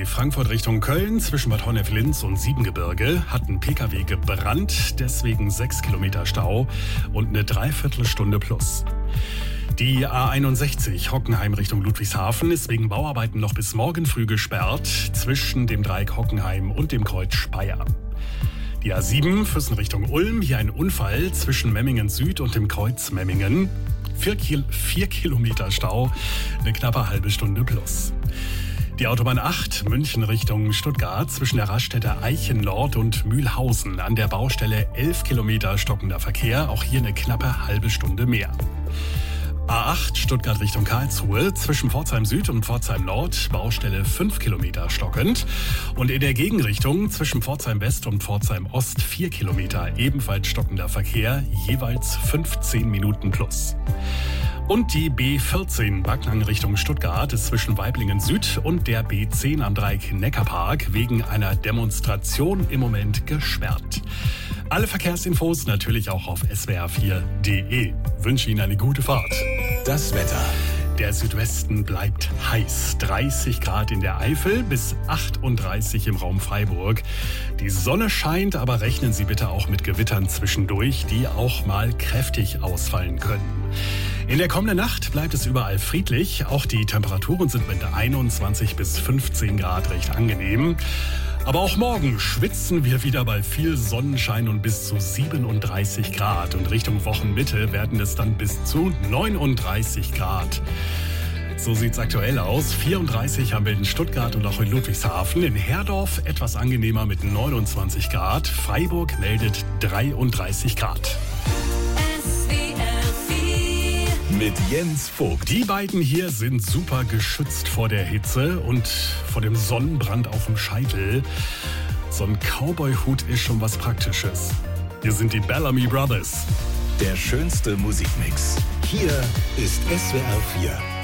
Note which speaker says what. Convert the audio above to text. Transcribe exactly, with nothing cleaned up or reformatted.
Speaker 1: Frankfurt Richtung Köln zwischen Bad Honnef-Linz und Siebengebirge hat ein P K W gebrannt, deswegen sechs Kilometer Stau und eine Dreiviertelstunde plus. Die A einundsechzig Hockenheim Richtung Ludwigshafen ist wegen Bauarbeiten noch bis morgen früh gesperrt zwischen dem Dreieck Hockenheim und dem Kreuz Speyer. Die A sieben Füssen Richtung Ulm, hier ein Unfall zwischen Memmingen Süd und dem Kreuz Memmingen. Vier, Kil- vier Kilometer Stau, eine knappe halbe Stunde plus. Die Autobahn acht München Richtung Stuttgart zwischen der Raststätte Eichen Nord und Mühlhausen. An der Baustelle elf Kilometer stockender Verkehr, auch hier eine knappe halbe Stunde mehr. A acht Stuttgart Richtung Karlsruhe zwischen Pforzheim Süd und Pforzheim Nord, Baustelle fünf Kilometer stockend. Und in der Gegenrichtung zwischen Pforzheim West und Pforzheim Ost vier Kilometer, ebenfalls stockender Verkehr, jeweils fünfzehn Minuten plus. Und die B vierzehn Backnang Richtung Stuttgart ist zwischen Waiblingen Süd und der B zehn am Dreieck Neckarpark wegen einer Demonstration im Moment gesperrt. Alle Verkehrsinfos natürlich auch auf s w r vier punkt d e. Wünsche Ihnen eine gute Fahrt.
Speaker 2: Das Wetter.
Speaker 1: Der Südwesten bleibt heiß. dreißig Grad in der Eifel bis achtunddreißig im Raum Freiburg. Die Sonne scheint, aber rechnen Sie bitte auch mit Gewittern zwischendurch, die auch mal kräftig ausfallen können. In der kommenden Nacht bleibt es überall friedlich. Auch die Temperaturen sind mit einundzwanzig bis fünfzehn Grad recht angenehm. Aber auch morgen schwitzen wir wieder bei viel Sonnenschein und bis zu siebenunddreißig Grad. Und Richtung Wochenmitte werden es dann bis zu neununddreißig Grad. So sieht's aktuell aus. vierunddreißig haben wir in Stuttgart und auch in Ludwigshafen. In Herdorf etwas angenehmer mit neunundzwanzig Grad. Freiburg meldet dreiunddreißig Grad.
Speaker 2: Mit Jens Vogt.
Speaker 1: Die beiden hier sind super geschützt vor der Hitze und vor dem Sonnenbrand auf dem Scheitel. So ein Cowboy-Hut ist schon was Praktisches. Hier sind die Bellamy Brothers.
Speaker 2: Der schönste Musikmix. Hier ist S W R vier.